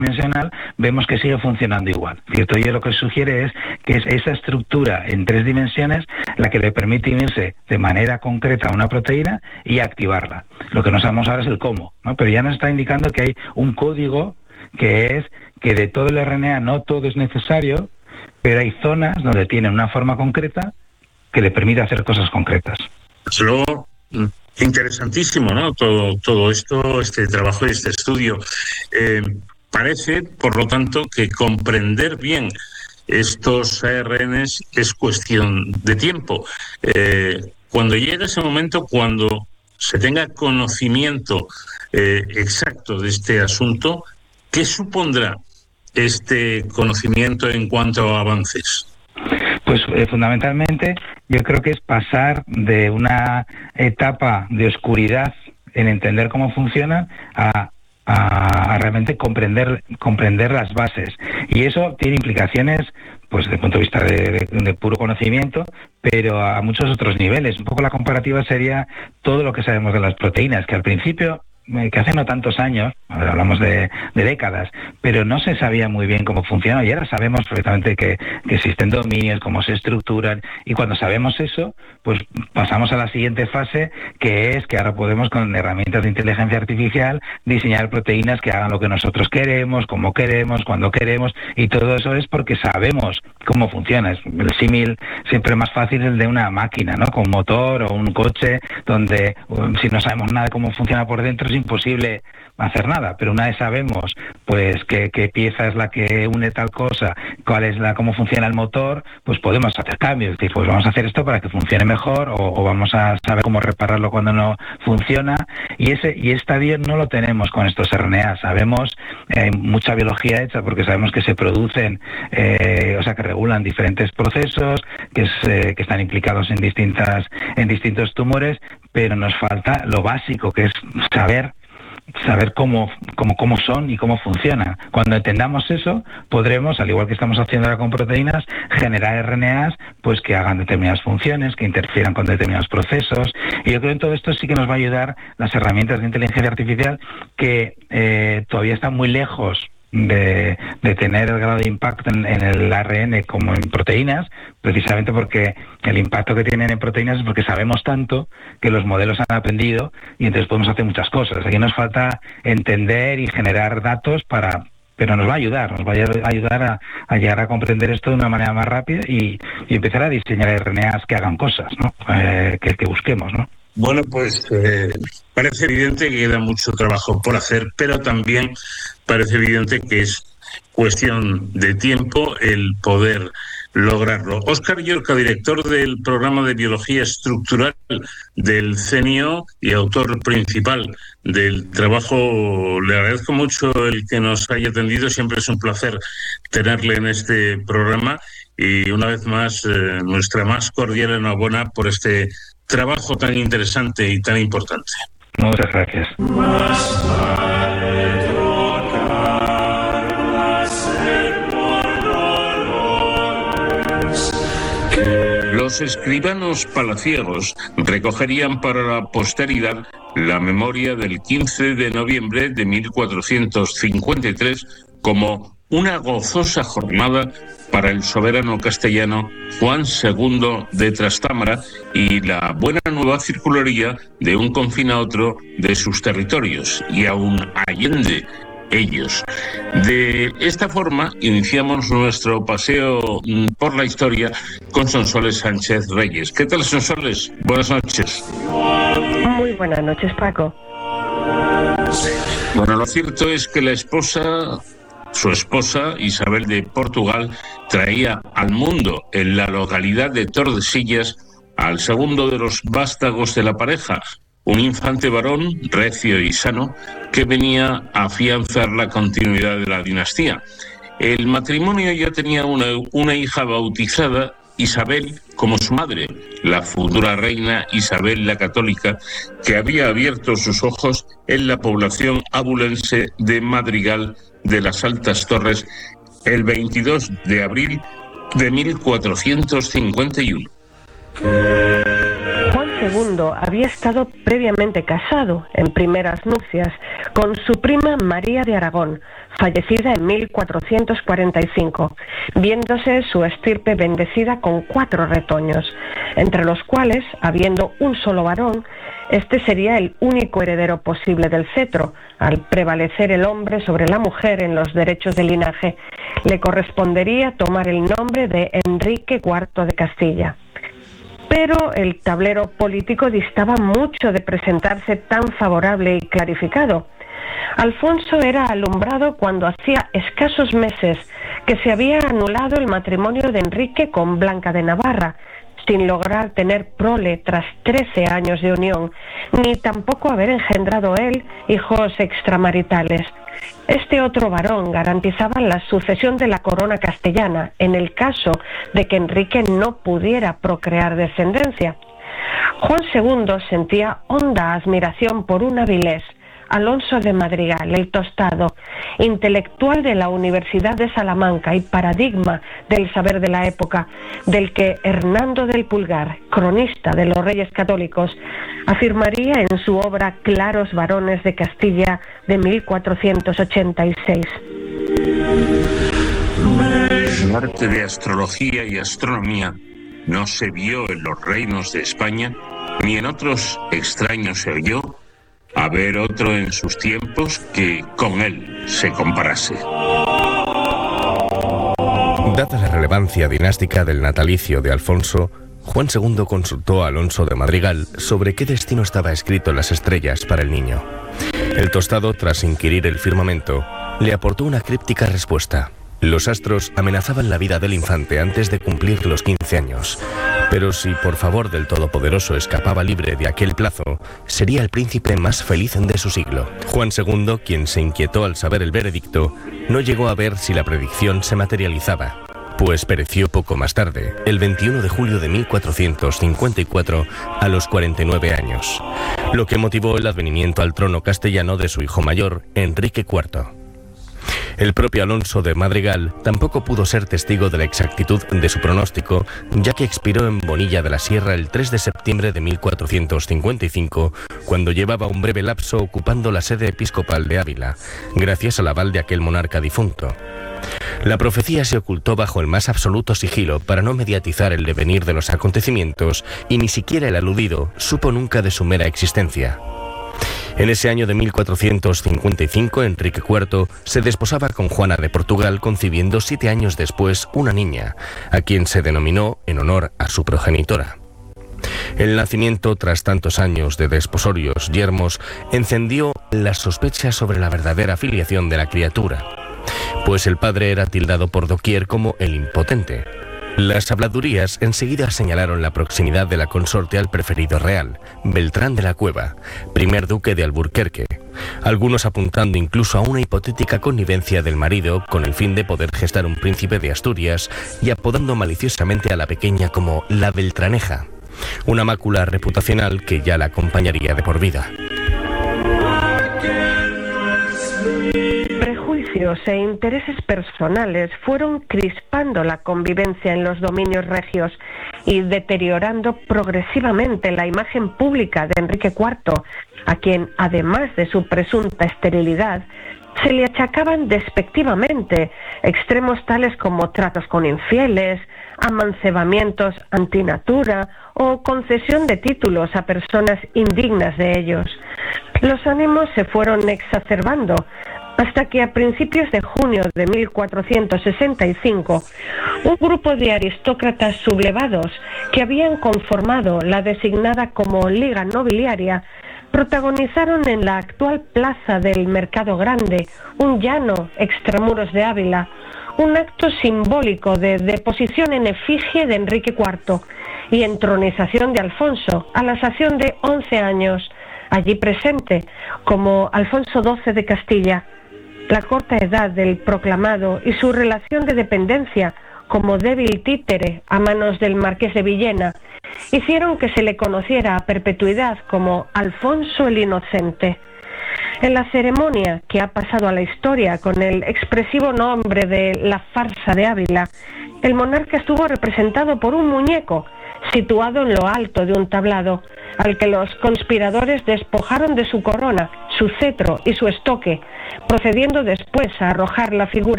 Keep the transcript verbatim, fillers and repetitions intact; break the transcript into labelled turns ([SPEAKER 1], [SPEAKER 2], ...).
[SPEAKER 1] tridimensional, vemos que sigue funcionando igual. ¿Cierto? Y lo que sugiere es que es esa estructura en tres dimensiones la que le permite unirse de manera concreta a una proteína y activarla. Lo que no sabemos ahora es el cómo, ¿no? Pero ya nos está indicando que hay un código que es que de todo el R N A no todo es necesario, pero hay zonas donde tiene una forma concreta que le permite hacer cosas concretas.
[SPEAKER 2] Luego, interesantísimo, ¿no? Todo, todo esto, este trabajo y este estudio. Eh, parece, por lo tanto, que comprender bien estos A R Ns es cuestión de tiempo. Eh, cuando llegue ese momento, cuando se tenga conocimiento eh, exacto de este asunto, ¿qué supondrá este conocimiento en cuanto a avances?
[SPEAKER 1] Pues eh, fundamentalmente yo creo que es pasar de una etapa de oscuridad en entender cómo funciona a, a, a realmente comprender, comprender las bases. Y eso tiene implicaciones pues desde el punto de vista de, de, de puro conocimiento, pero a muchos otros niveles. Un poco la comparativa sería todo lo que sabemos de las proteínas, que al principio, que hace no tantos años, hablamos de, de décadas, pero no se sabía muy bien cómo funciona, y ahora sabemos perfectamente que, que existen dominios, cómo se estructuran, y cuando sabemos eso, pues pasamos a la siguiente fase, que es que ahora podemos con herramientas de inteligencia artificial diseñar proteínas que hagan lo que nosotros queremos, como queremos, cuando queremos, y todo eso es porque sabemos cómo funciona. Es el símil siempre más fácil el de una máquina, ¿no? Con motor o un coche, donde um, si no sabemos nada de cómo funciona por dentro es imposible hacer nada, pero una vez sabemos pues qué, qué pieza es la que une tal cosa, cuál es la cómo funciona el motor, pues podemos hacer cambios, es decir, pues vamos a hacer esto para que funcione mejor, o, o vamos a saber cómo repararlo cuando no funciona, y ese y esta bien no lo tenemos con estos R N A. Sabemos eh, mucha biología hecha porque sabemos que se producen, eh, o sea que regulan diferentes procesos, que, es, eh, que están implicados en distintas en distintos tumores, pero nos falta lo básico, que es saber saber cómo, cómo, cómo son y cómo funcionan. Cuando entendamos eso, podremos, al igual que estamos haciendo ahora con proteínas, generar R N As pues que hagan determinadas funciones, que interfieran con determinados procesos. Y yo creo que en todo esto sí que nos va a ayudar las herramientas de inteligencia artificial, que eh, todavía están muy lejos De, de tener el grado de impacto en, en el A R N como en proteínas, precisamente porque el impacto que tienen en proteínas es porque sabemos tanto que los modelos han aprendido y entonces podemos hacer muchas cosas. Aquí nos falta entender y generar datos para, pero nos va a ayudar, nos va a ayudar a, a llegar a comprender esto de una manera más rápida y, y empezar a diseñar R N As que hagan cosas, ¿no? Eh, que, que busquemos, ¿no?
[SPEAKER 2] Bueno, pues eh, parece evidente que queda mucho trabajo por hacer, pero también parece evidente que es cuestión de tiempo el poder lograrlo. Óscar Llorca, director del programa de Biología Estructural del C N I O y autor principal del trabajo, le agradezco mucho el que nos haya atendido. Siempre es un placer tenerle en este programa y una vez más eh, nuestra más cordial enhorabuena por este trabajo tan interesante y tan importante.
[SPEAKER 1] Muchas gracias.
[SPEAKER 2] Los escribanos palaciegos recogerían para la posteridad la memoria del quince de noviembre de mil cuatrocientos cincuenta y tres como una gozosa jornada para el soberano castellano Juan segundo de Trastámara y la buena nueva circularía de un confín a otro de sus territorios, y aún allende ellos. De esta forma iniciamos nuestro paseo por la historia con Sonsoles Sánchez Reyes. ¿Qué tal, Sonsoles? Buenas noches.
[SPEAKER 3] Muy buenas noches, Paco.
[SPEAKER 2] Bueno, lo cierto es que la esposa, su esposa, Isabel de Portugal, traía al mundo en la localidad de Tordesillas al segundo de los vástagos de la pareja, un infante varón recio y sano que venía a afianzar la continuidad de la dinastía. El matrimonio ya tenía una, una hija bautizada, Isabel, como su madre, la futura reina Isabel la Católica, que había abierto sus ojos en la población abulense de Madrigal de las Altas Torres el veintidós de abril de mil cuatrocientos cincuenta y uno.
[SPEAKER 3] Juan segundo segundo había estado previamente casado, en primeras nupcias, con su prima María de Aragón, fallecida en mil cuatrocientos cuarenta y cinco, viéndose su estirpe bendecida con cuatro retoños, entre los cuales, habiendo un solo varón, este sería el único heredero posible del cetro. Al prevalecer el hombre sobre la mujer en los derechos de linaje, le correspondería tomar el nombre de Enrique cuarto de Castilla. Pero el tablero político distaba mucho de presentarse tan favorable y clarificado. Alfonso era alumbrado cuando hacía escasos meses que se había anulado el matrimonio de Enrique con Blanca de Navarra, sin lograr tener prole tras trece años de unión, ni tampoco haber engendrado él hijos extramaritales. Este otro varón garantizaba la sucesión de la corona castellana en el caso de que Enrique no pudiera procrear descendencia. Juan segundo sentía honda admiración por un avilés, Alonso de Madrigal, el Tostado, intelectual de la Universidad de Salamanca y paradigma del saber de la época, del que Hernando del Pulgar, cronista de los Reyes Católicos, afirmaría en su obra Claros Varones de Castilla de mil cuatrocientos ochenta y seis.
[SPEAKER 2] El arte de astrología y astronomía no se vio en los reinos de España, ni en otros extraños se oyó haber otro en sus tiempos que con él se comparase.
[SPEAKER 4] Dada la relevancia dinástica del natalicio de Alfonso, Juan segundo consultó a Alonso de Madrigal sobre qué destino estaba escrito en las estrellas para el niño. El Tostado, tras inquirir el firmamento, le aportó una críptica respuesta. Los astros amenazaban la vida del infante antes de cumplir los quince años, pero si por favor del Todopoderoso escapaba libre de aquel plazo, sería el príncipe más feliz de su siglo. Juan segundo, quien se inquietó al saber el veredicto, no llegó a ver si la predicción se materializaba, pues pereció poco más tarde, el veintiuno de julio de mil cuatrocientos cincuenta y cuatro, a los cuarenta y nueve años, lo que motivó el advenimiento al trono castellano de su hijo mayor, Enrique cuarto. El propio Alonso de Madrigal tampoco pudo ser testigo de la exactitud de su pronóstico, ya que expiró en Bonilla de la Sierra el tres de septiembre de mil cuatrocientos cincuenta y cinco, cuando llevaba un breve lapso ocupando la sede episcopal de Ávila, gracias al aval de aquel monarca difunto. La profecía se ocultó bajo el más absoluto sigilo para no mediatizar el devenir de los acontecimientos, y ni siquiera el aludido supo nunca de su mera existencia. En ese año de mil cuatrocientos cincuenta y cinco, Enrique cuarto se desposaba con Juana de Portugal, concibiendo siete años después una niña, a quien se denominó en honor a su progenitora. El nacimiento, tras tantos años de desposorios yermos, encendió las sospechas sobre la verdadera filiación de la criatura, pues el padre era tildado por doquier como el impotente. Las habladurías enseguida señalaron la proximidad de la consorte al preferido real, Beltrán de la Cueva, primer duque de Alburquerque, algunos apuntando incluso a una hipotética connivencia del marido con el fin de poder gestar un príncipe de Asturias, y apodando maliciosamente a la pequeña como la Beltraneja, una mácula reputacional que ya la acompañaría de por vida.
[SPEAKER 3] Prejuicios e intereses personales fueron crispando la convivencia en los dominios regios y deteriorando progresivamente la imagen pública de Enrique cuarto, a quien, además de su presunta esterilidad, se le achacaban despectivamente extremos tales como tratos con infieles, amancebamientos antinatura o concesión de títulos a personas indignas de ellos. Los ánimos se fueron exacerbando hasta que a principios de junio de mil cuatrocientos sesenta y cinco, un grupo de aristócratas sublevados que habían conformado la designada como Liga Nobiliaria protagonizaron en la actual plaza del Mercado Grande, un llano extramuros de Ávila, un acto simbólico de deposición en efigie de Enrique cuarto y entronización de Alfonso a la sazón de once años, allí presente como Alfonso doce de Castilla. La corta edad del proclamado y su relación de dependencia como débil títere a manos del marqués de Villena hicieron que se le conociera a perpetuidad como Alfonso el Inocente. En la ceremonia, que ha pasado a la historia con el expresivo nombre de la farsa de Ávila, el monarca estuvo representado por un muñeco situado en lo alto de un tablado, al que los conspiradores despojaron de su corona, su cetro y su estoque, procediendo después a arrojar la figura